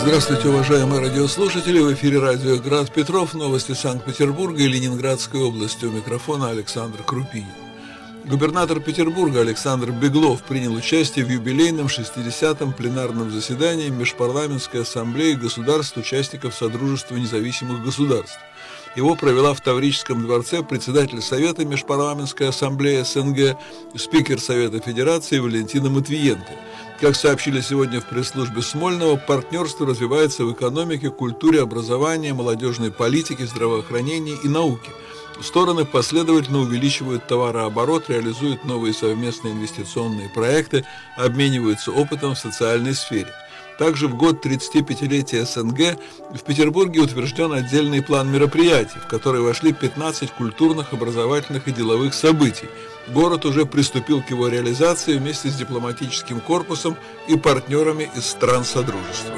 Здравствуйте, уважаемые радиослушатели! В эфире радио «Град Петров». Новости Санкт-Петербурга и Ленинградской области. У микрофона Александр Крупинин. Губернатор Петербурга Александр Беглов принял участие в юбилейном 60-м пленарном заседании Межпарламентской ассамблеи государств-участников Содружества независимых государств. Его провела в Таврическом дворце председатель Совета Межпарламентской ассамблеи СНГ, спикер Совета Федерации Валентина Матвиенко. Как сообщили сегодня в пресс-службе Смольного, партнерство развивается в экономике, культуре, образовании, молодежной политике, здравоохранении и науке. Стороны последовательно увеличивают товарооборот, реализуют новые совместные инвестиционные проекты, обмениваются опытом в социальной сфере. Также в год 35-летия СНГ в Петербурге утвержден отдельный план мероприятий, в который вошли 15 культурных, образовательных и деловых событий. Город уже приступил к его реализации вместе с дипломатическим корпусом и партнерами из стран Содружества.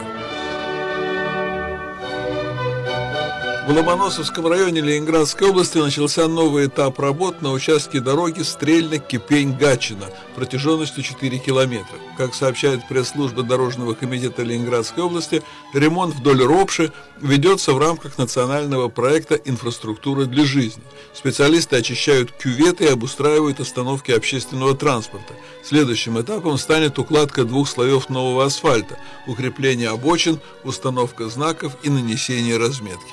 В Ломоносовском районе Ленинградской области начался новый этап работ на участке дороги Стрельно-Кипень-Гатчина протяженностью 4 километра. Как сообщает пресс-служба Дорожного комитета Ленинградской области, ремонт вдоль Ропши ведется в рамках национального проекта «Инфраструктура для жизни». Специалисты очищают кюветы и обустраивают остановки общественного транспорта. Следующим этапом станет укладка 2 слоев нового асфальта, укрепление обочин, установка знаков и нанесение разметки.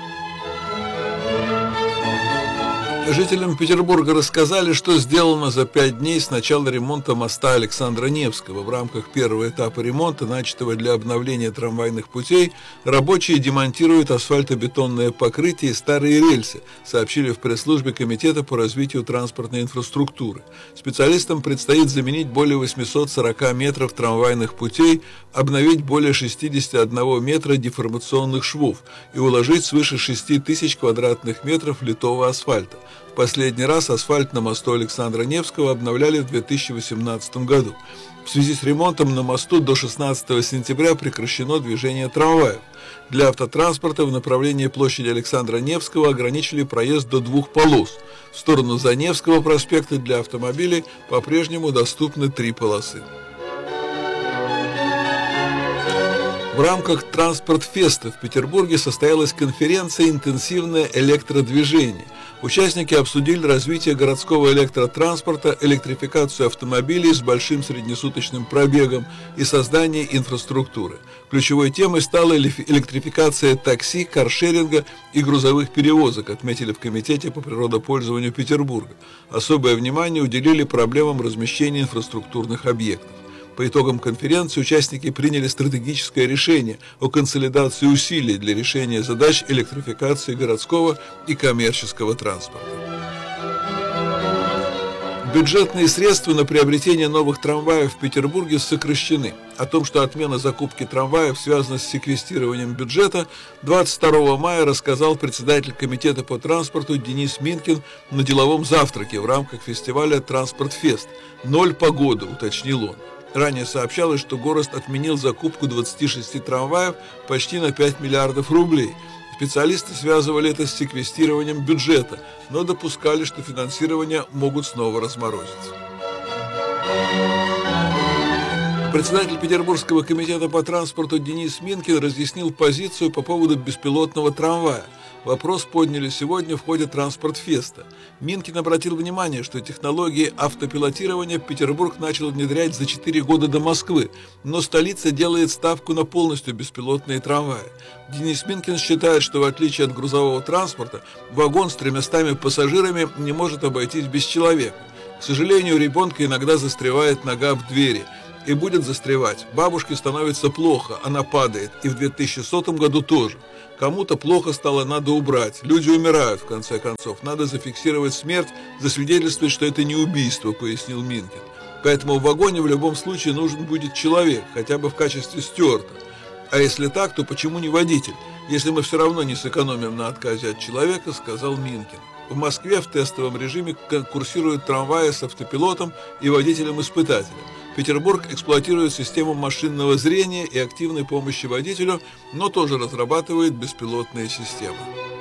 Жителям Петербурга рассказали, что сделано за 5 дней с начала ремонта моста Александра Невского. В рамках первого этапа ремонта, начатого для обновления трамвайных путей, рабочие демонтируют асфальтобетонное покрытие и старые рельсы, сообщили в пресс-службе Комитета по развитию транспортной инфраструктуры. Специалистам предстоит заменить более 840 метров трамвайных путей, обновить более 61 метра деформационных швов и уложить свыше 6 тысяч квадратных метров литого асфальта. В последний раз асфальт на мосту Александра Невского обновляли в 2018 году. В связи с ремонтом на мосту до 16 сентября прекращено движение трамваев. Для автотранспорта в направлении площади Александра Невского ограничили проезд до 2 полос. В сторону Заневского проспекта для автомобилей по-прежнему доступны 3 полосы. В рамках Транспорт-феста в Петербурге состоялась конференция «Интенсивное электродвижение». Участники обсудили развитие городского электротранспорта, электрификацию автомобилей с большим среднесуточным пробегом и создание инфраструктуры. Ключевой темой стала электрификация такси, каршеринга и грузовых перевозок, отметили в Комитете по природопользованию Петербурга. Особое внимание уделили проблемам размещения инфраструктурных объектов. По итогам конференции участники приняли стратегическое решение о консолидации усилий для решения задач электрификации городского и коммерческого транспорта. Бюджетные средства на приобретение новых трамваев в Петербурге сокращены. О том, что отмена закупки трамваев связана с секвестированием бюджета, 22 мая рассказал председатель Комитета по транспорту Денис Минкин на деловом завтраке в рамках фестиваля «Транспорт-фест». 0 по году, уточнил он. Ранее сообщалось, что город отменил закупку 26 трамваев почти на 5 миллиардов рублей. Специалисты связывали это с секвестированием бюджета, но допускали, что финансирование могут снова разморозить. Председатель Петербургского комитета по транспорту Денис Минкин разъяснил позицию по поводу беспилотного трамвая. Вопрос подняли сегодня в ходе Транспорт-феста. Минкин обратил внимание, что технологии автопилотирования Петербург начал внедрять за 4 года до Москвы, но столица делает ставку на полностью беспилотные трамваи. Денис Минкин считает, что в отличие от грузового транспорта, вагон с 300 пассажирами не может обойтись без человека. К сожалению, у ребенка иногда застревает нога в двери. И будет застревать. Бабушке становится плохо, она падает. И в 2100 году тоже. Кому-то плохо стало, надо убрать. Люди умирают, в конце концов. Надо зафиксировать смерть, засвидетельствовать, что это не убийство, пояснил Минкин. Поэтому в вагоне в любом случае нужен будет человек, хотя бы в качестве стюарда. А если так, то почему не водитель? Если мы все равно не сэкономим на отказе от человека, сказал Минкин. В Москве в тестовом режиме курсируют трамваи с автопилотом и водителем-испытателем. Петербург эксплуатирует систему машинного зрения и активной помощи водителю, но тоже разрабатывает беспилотные системы.